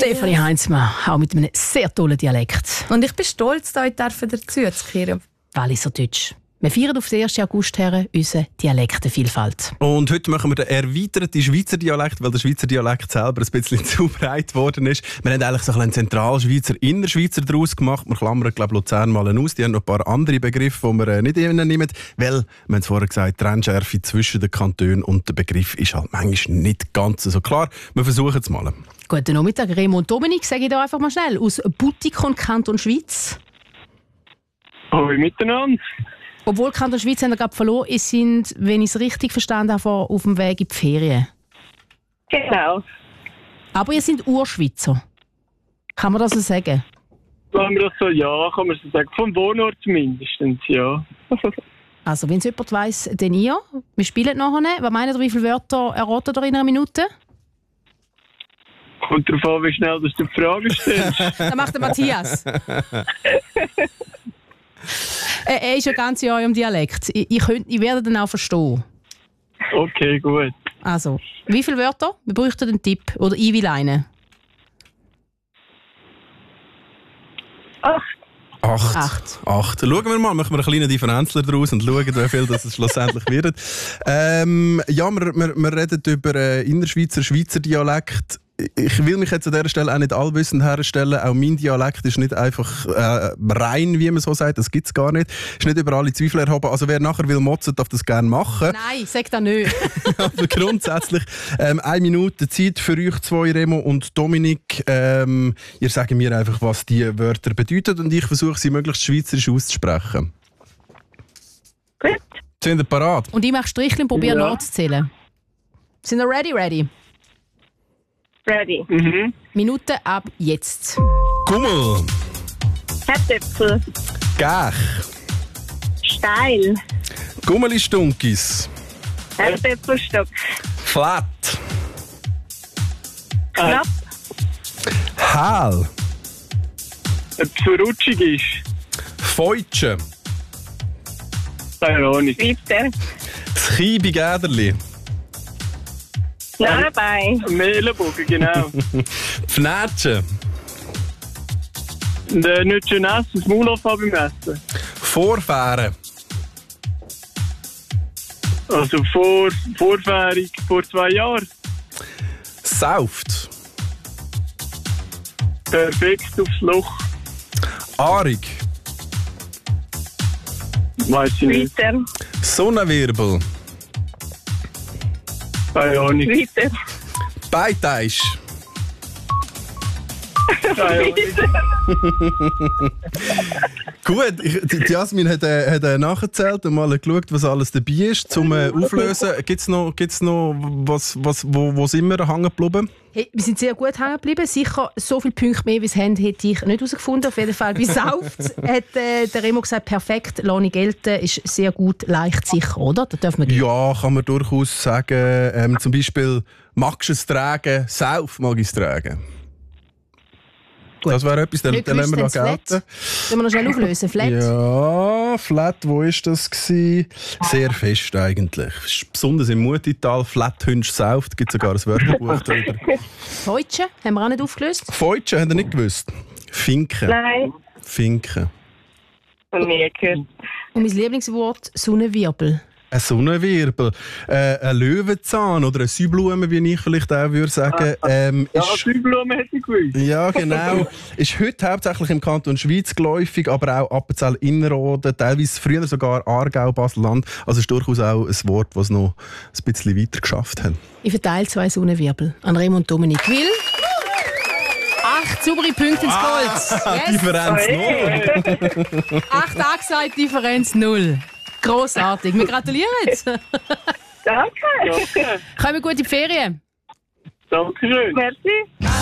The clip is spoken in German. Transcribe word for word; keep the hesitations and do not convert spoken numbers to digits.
Stefanie Heinzmann, auch mit einem sehr tollen Dialekt. Und ich bin stolz, euch dazu zu kehren. Walliser Deutsch. Wir feiern auf den ersten August her unsere Dialektenvielfalt. Und heute machen wir den erweiterten Schweizer Dialekt, weil der Schweizer Dialekt selber ein bisschen zu breit geworden ist. Wir haben eigentlich so einen Zentralschweizer, Innerschweizer daraus gemacht. Wir klammern, glaube ich, Luzern mal aus. Die haben noch ein paar andere Begriffe, die wir nicht nehmen. Weil, wir haben es vorher gesagt, die Trennschärfe zwischen den Kantonen und dem Begriff ist halt manchmal nicht ganz so klar. Wir versuchen es mal. Guten Nachmittag, Remo und Dominik, sage ich da einfach mal schnell, aus Butikon, Kanton Schweiz. Hallo miteinander. Obwohl Kanton Schweiz haben wir gerade verloren, sie sind, wenn ich es richtig verstanden habe, auf dem Weg in die Ferien. Genau. Aber ihr seid Urschweizer. Kann man das so sagen? Wenn wir das so, ja, kann man so sagen. Vom Wohnort mindestens, ja. Also, wenn es jemand weiss, dann ihr. Wir spielen nachher. Was meint ihr, wie viele Wörter erratet ihr in einer Minute? Kommt darauf an, wie schnell du die Frage stellst. Das macht der Matthias. Er ist ja ganz in eurem Dialekt. Ich, ich, könnt, ich werde den auch verstehen. Okay, gut. Also, wie viele Wörter? Wir bräuchten einen Tipp. Oder ich will einen. Acht. Acht. Acht. Acht. Schauen wir mal, machen wir einen kleinen Differenzler daraus und schauen, wie viel das es schlussendlich wird. Ähm, ja, wir, wir, wir reden über äh, Innerschweizer, Schweizer Dialekt. Ich will mich jetzt an dieser Stelle auch nicht allwissend herstellen. Auch mein Dialekt ist nicht einfach äh, rein, wie man so sagt. Das gibt es gar nicht. Ist nicht über alle Zweifel erhoben. Also wer nachher will motzen, darf das gerne machen. Nein, sag das nicht. Aber grundsätzlich ähm, eine Minute Zeit für euch zwei, Remo und Dominik. Ähm, ihr sagt mir einfach, was die Wörter bedeuten und ich versuche sie möglichst schweizerisch auszusprechen. Gut. Sind ihr parat? Und ich mache Stricheln und probiere Ja. nachzuzählen. Sind ihr ready, ready? Ready. Mhm. Minute ab jetzt. Gummel, Herdäpfel. Gach, Steil. Gummelistunkis, Herdäpfelstock. Flat, Knapp. Häl, Ob es so rutschig ist, Feutschen, keine Ahnung. Weiter. Schiebi-Gäderli, Narrenbein. Mehlenbogen, genau. Pfnätschen, Und äh, nicht schön essen, das Maul auf beim Essen. Vorfahren, Also vor, Vorfährung vor zwei Jahren. Sauft, Perfekt aufs Loch. Aarig, Weiß ich nicht. Weiter. Sonnenwirbel, Keine Ahnung. Weiter. Beiteisch, Keine Ahnung. Gut, ich, die Jasmin hat, äh, hat äh, nachgezählt und mal geschaut, was alles dabei ist, zum äh, Auflösen. Gibt es noch, gibt's noch was, was, wo, wo sind wir hängen geblieben? Hey, wir sind sehr gut hängen geblieben. Sicher so viele Punkte mehr, wie es haben, hätte ich nicht herausgefunden. Auf jeden Fall bei Sauft hat äh, der Remo gesagt, perfekt, lasse ich gelten, ist sehr gut, leicht, sicher, oder? Das darf man geben. Ja, kann man durchaus sagen. Ähm, zum Beispiel, magst du es tragen? Sauf mag ich es tragen. Gut. Das wäre etwas, den, Nicht den lassen wir noch gewusst, dann gelten. Flat. Sollen wir noch schnell auflösen? Flat? Ja, Flat, wo war das gewesen? Sehr fest eigentlich. Besonders im Mutital, Flathünsch sauft, gibt sogar ein Wörterbuch darüber. Feutschen, haben wir auch nicht aufgelöst? Feutschen, habt ihr nicht gewusst? Finken. Nein. Finken. Und nie gehört. Und mein Lieblingswort, Sonnenwirbel. Ein Sonnenwirbel, äh, ein Löwenzahn oder eine Säublume, wie ich vielleicht auch würde sagen. Ähm, Ja, ist, Säublume hätte ich gewusst. ja, genau. Ist heute hauptsächlich im Kanton Schweiz geläufig, aber auch Appenzell Innerrhoden, teilweise früher sogar Aargau, Basel-Land. Also ist durchaus auch ein Wort, das noch ein bisschen weiter geschafft hat. Ich verteile zwei Sonnenwirbel an Remo und Dominik Will. Acht saubere Punkte ins Gold. Yes. Differenz null. Acht angesagt, Differenz null. Grossartig. Wir gratulieren. Danke. Danke. Kommen wir gut in die Ferien. Dankeschön. Merci.